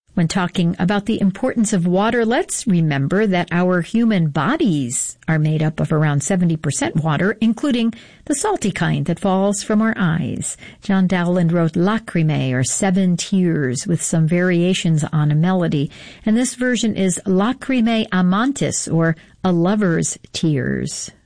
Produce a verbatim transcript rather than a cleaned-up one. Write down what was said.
When talking about the importance of water, let's remember that our human bodies are made up of around seventy percent water, including the salty kind that falls from our eyes. John Dowland wrote Lacrimae, or Seven Tears, with some variations on a melody, and this version is Lacrimae Amantis, or A Lover's Tears.